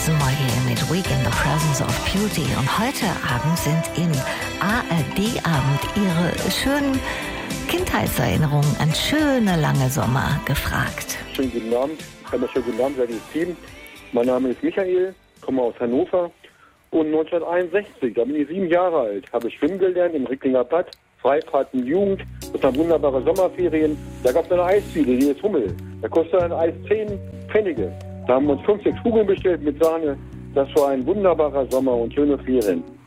letzten Mal hier mit Week in the Presence of Beauty. Und heute Abend sind im ARD-Abend Ihre schönen Kindheitserinnerungen an schöne lange Sommer gefragt. Schönen guten Abend, schönen guten Abend, liebes Team. Mein Name ist Michael, komme aus Hannover. Und 1961, da bin ich 7 Jahre alt, habe ich schwimmen gelernt im Ricklinger Bad, Freifahrten Jugend, das waren wunderbare Sommerferien. Da gab es eine Eisdiele, die ist Hummel. Da kostete ein Eis 10 Pfennige. Da haben wir uns 5, 6 Kugeln bestellt mit Sahne. Das war ein wunderbarer Sommer und schöne Ferien.